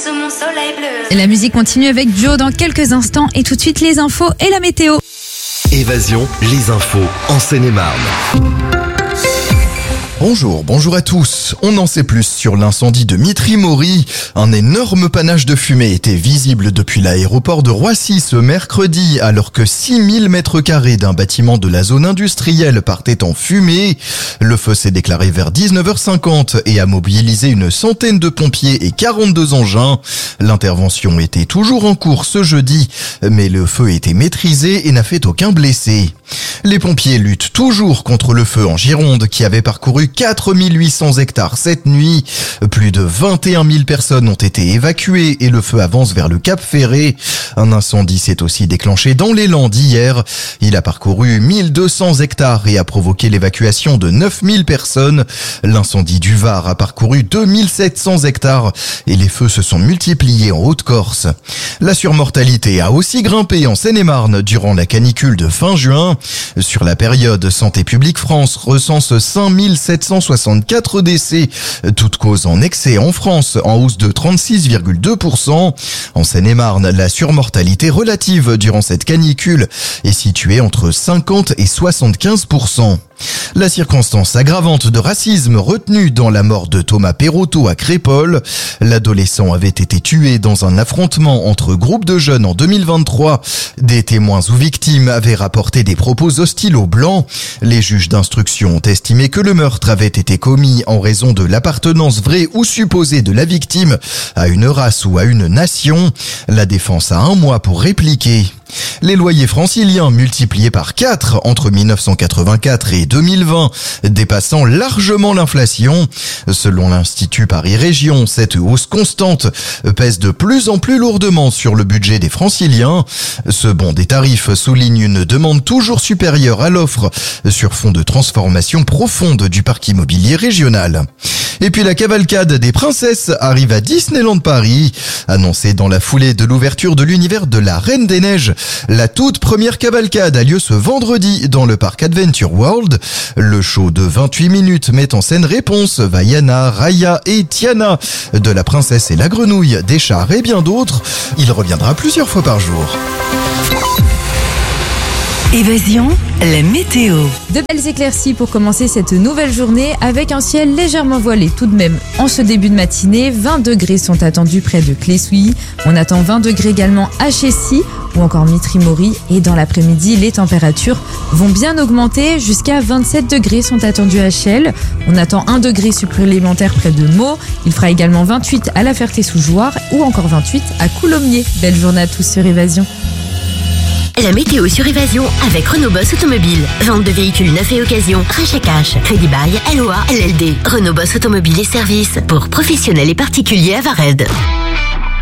sous mon soleil bleu. Et la musique continue avec Joe dans quelques instants et tout de suite les infos et la météo. Évasion, les infos en Seine-et-Marne. Bonjour à tous. On en sait plus sur l'incendie de Mitry-Mory. Un énorme panache de fumée était visible depuis l'aéroport de Roissy ce mercredi, alors que 6000 mètres carrés d'un bâtiment de la zone industrielle partaient en fumée. Le feu s'est déclaré vers 19h50 et a mobilisé une centaine de pompiers et 42 engins. L'intervention était toujours en cours ce jeudi, mais le feu était maîtrisé et n'a fait aucun blessé. Les pompiers luttent toujours contre le feu en Gironde qui avait parcouru 4800 hectares cette nuit. Plus de 21 000 personnes ont été évacuées et le feu avance vers le Cap Ferré. Un incendie s'est aussi déclenché dans les Landes hier. Il a parcouru 1200 hectares et a provoqué l'évacuation de 9000 personnes. L'incendie du Var a parcouru 2700 hectares et les feux se sont multipliés en Haute-Corse. La surmortalité a aussi grimpé en Seine-et-Marne durant la canicule de fin juin. Sur la période, Santé publique France recense 5764 décès, toutes causes en excès en France, en hausse de 36,2%. En Seine-et-Marne, la surmortalité relative durant cette canicule est située entre 50 et 75%. La circonstance aggravante de racisme retenue dans la mort de Thomas Perotto à Crépol. L'adolescent avait été tué dans un affrontement entre groupes de jeunes en 2023. Des témoins ou victimes avaient rapporté des propos hostiles aux Blancs. Les juges d'instruction ont estimé que le meurtre avait été commis en raison de l'appartenance vraie ou supposée de la victime à une race ou à une nation. La défense a 1 mois pour répliquer. Les loyers franciliens multipliés par 4 entre 1984 et 2020, dépassant largement l'inflation. Selon l'Institut Paris Région, cette hausse constante pèse de plus en plus lourdement sur le budget des franciliens. Ce bond des tarifs souligne une demande toujours supérieure à l'offre sur fond de transformation profonde du parc immobilier régional. Et puis la cavalcade des princesses arrive à Disneyland Paris. Annoncée dans la foulée de l'ouverture de l'univers de la Reine des Neiges, la toute première cavalcade a lieu ce vendredi dans le parc Adventure World. Le show de 28 minutes met en scène Réponse, Vaiana, Raya et Tiana, de La Princesse et la Grenouille, des chars et bien d'autres. Il reviendra plusieurs fois par jour. Évasion, la météo. De belles éclaircies pour commencer cette nouvelle journée avec un ciel légèrement voilé tout de même. En ce début de matinée, 20 degrés sont attendus près de Clessouilly. On attend 20 degrés également à Chessy ou encore Mitry-Mory. Et dans l'après-midi, les températures vont bien augmenter. Jusqu'à 27 degrés sont attendus à Chelles. On attend 1 degré supplémentaire près de Meaux. Il fera également 28 à La Ferté-sous-Jouarre ou encore 28 à Coulommiers. Belle journée à tous sur Évasion. La météo sur Évasion avec Renault Boss Automobile. Vente de véhicules neufs et occasion. Rachat cash. Crédit bail. LOA. LLD. Renault Boss Automobile et services pour professionnels et particuliers à Vared.